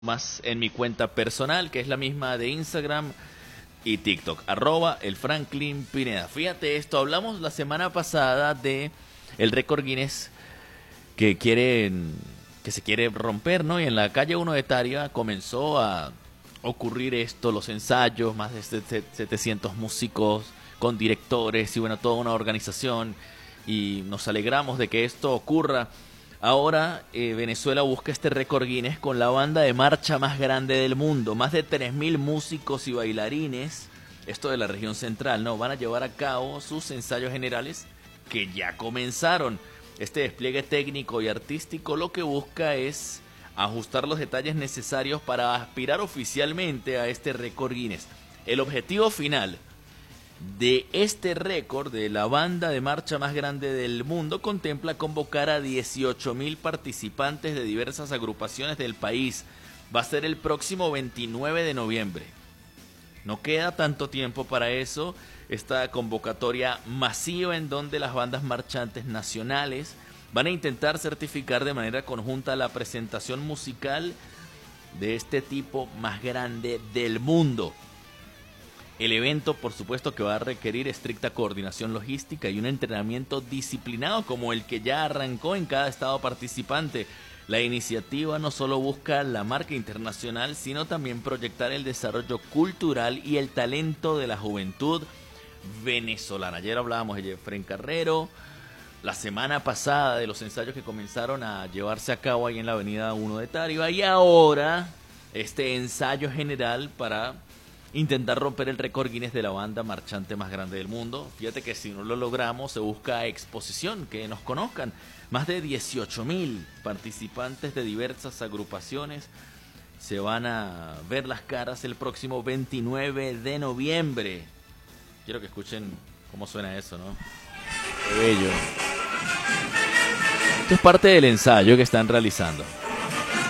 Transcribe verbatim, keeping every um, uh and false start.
más en mi cuenta personal, que es la misma de Instagram y TikTok, arroba el Franklin Pineda. Fíjate esto, hablamos la semana pasada de el récord Guinness que quieren, que se quiere romper, ¿no? Y en la calle uno de Taria comenzó a ocurrir esto, los ensayos, más de setecientos músicos con directores y bueno, toda una organización, y nos alegramos de que esto ocurra. Ahora eh, Venezuela busca este récord Guinness con la banda de marcha más grande del mundo. Más de tres mil músicos y bailarines, esto de la región central, ¿no? Van a llevar a cabo sus ensayos generales que ya comenzaron. Este despliegue técnico y artístico lo que busca es ajustar los detalles necesarios para aspirar oficialmente a este récord Guinness. El objetivo final de este récord de la banda de marcha más grande del mundo contempla convocar a dieciocho mil participantes de diversas agrupaciones del país. Va a ser el próximo veintinueve de noviembre. No queda tanto tiempo para eso. Esta convocatoria masiva en donde las bandas marchantes nacionales van a intentar certificar de manera conjunta la presentación musical de este tipo más grande del mundo. El evento, por supuesto, que va a requerir estricta coordinación logística y un entrenamiento disciplinado como el que ya arrancó en cada estado participante. La iniciativa no solo busca la marca internacional, sino también proyectar el desarrollo cultural y el talento de la juventud venezolana. Ayer hablábamos de Jeffrey Carrero, la semana pasada de los ensayos que comenzaron a llevarse a cabo ahí en la avenida uno de Tariba, y ahora este ensayo general para intentar romper el récord Guinness de la banda marchante más grande del mundo. Fíjate que si no lo logramos, se busca exposición, que nos conozcan. Más de dieciocho mil participantes de diversas agrupaciones se van a ver las caras el próximo veintinueve de noviembre. Quiero que escuchen cómo suena eso, ¿no? Qué bello. Esto es parte del ensayo que están realizando.